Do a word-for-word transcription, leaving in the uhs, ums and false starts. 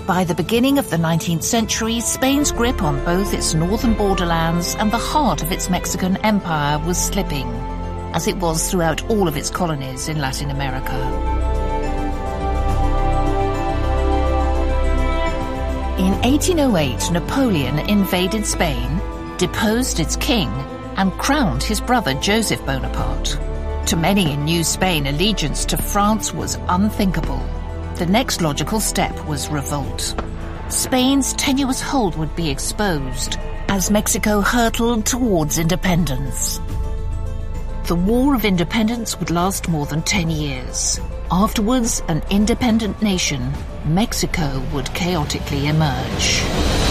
By the beginning of the nineteenth century, Spain's grip on both its northern borderlands and the heart of its Mexican empire was slipping, as it was throughout all of its colonies in Latin America. In eighteen oh eight, Napoleon invaded Spain, deposed its king, and crowned his brother Joseph Bonaparte. To many in New Spain, allegiance to France was unthinkable. The next logical step was revolt. Spain's tenuous hold would be exposed as Mexico hurtled towards independence. The War of Independence would last more than ten years. Afterwards, an independent nation, Mexico would chaotically emerge.